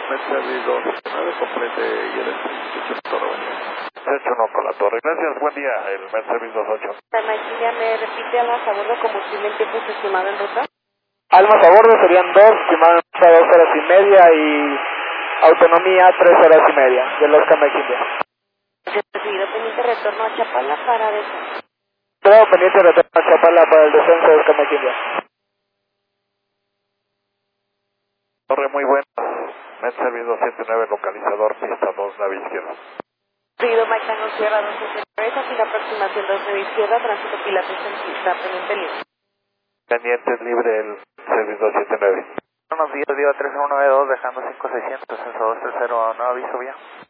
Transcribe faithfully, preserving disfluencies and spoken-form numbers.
Mercedes dos siete nueve, complete y el dieciocho Torre, buen día. dieciocho uno con la torre. Gracias, buen día, el Mercedes dos ocho. Maquilla, ¿me repite Almas a bordo combustible en tiempo estimado en ruta? Almas a bordo serían dos, estimado en ruta dos horas y media y autonomía tres horas y media de los Camequindia. Recibido pendiente retorno a Chapala para descenso. Todo pendiente de retorno a Chapala para el descenso de los Camequindia. Torre muy buena. Mercedes dos siete nueve, localizador, pista dos, nave izquierda. Recibido Maicano Sierra dos siete nueve, aquí la aproximación dos nave izquierda, tránsito Pilates en pista, pendiente libre. Pendiente libre el Mercedes dos siete nueve. Buenos días, Viva tres uno nueve dos, dejando cinco seiscientos, ascenso dos tres cero, no aviso bien.